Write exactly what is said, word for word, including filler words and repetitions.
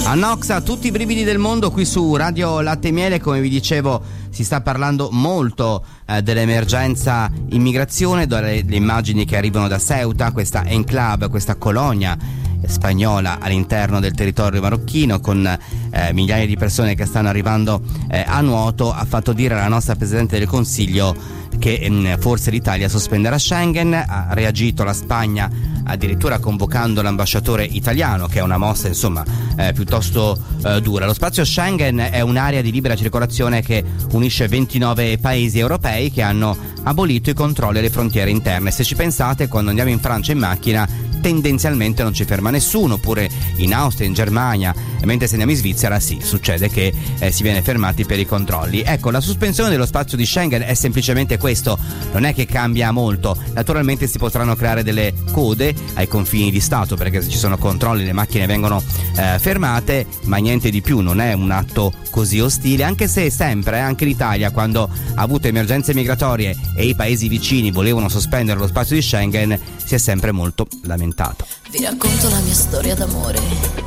Annoxa, tutti i brividi del mondo qui su Radio Latte e Miele. Come vi dicevo, si sta parlando molto eh, dell'emergenza immigrazione, dalle le immagini che arrivano da Ceuta, questa enclave, questa colonia spagnola all'interno del territorio marocchino, con eh, migliaia di persone che stanno arrivando eh, a nuoto, ha fatto dire alla nostra Presidente del Consiglio che mh, forse l'Italia sospenderà Schengen. Ha reagito la Spagna addirittura convocando l'ambasciatore italiano, che è una mossa insomma eh, piuttosto eh, dura. Lo spazio Schengen è un'area di libera circolazione che unisce ventinove paesi europei che hanno abolito i controlli alle frontiere interne. Se ci pensate, quando andiamo in Francia in macchina tendenzialmente non ci ferma nessuno, oppure in Austria, in Germania, mentre se andiamo in Svizzera sì, succede che eh, si viene fermati per i controlli. Ecco, la sospensione dello spazio di Schengen è semplicemente questo, non è che cambia molto. Naturalmente si potranno creare delle code ai confini di Stato, perché se ci sono controlli le macchine vengono eh, fermate, ma niente di più, non è un atto così ostile, anche se sempre, anche l'Italia, quando ha avuto emergenze migratorie e i paesi vicini volevano sospendere lo spazio di Schengen, si è sempre molto lamentato. Vi racconto la mia storia d'amore.